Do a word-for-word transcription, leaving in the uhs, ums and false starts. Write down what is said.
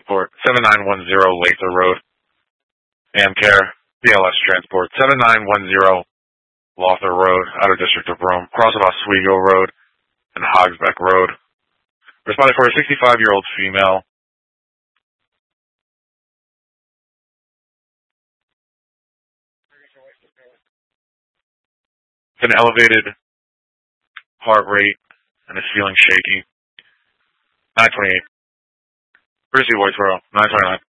Transport, seven nine one zero Lather Road. Amcare, B L S Transport, seven nine one zero Lawther Road, Outer District of Rome, cross of Oswego Road and Hogsbeck Road. Responded for a sixty-five-year-old female. With an elevated heart rate and is feeling shaky. nine twenty-eight. Brucey Whitesboro, nine twenty-nine.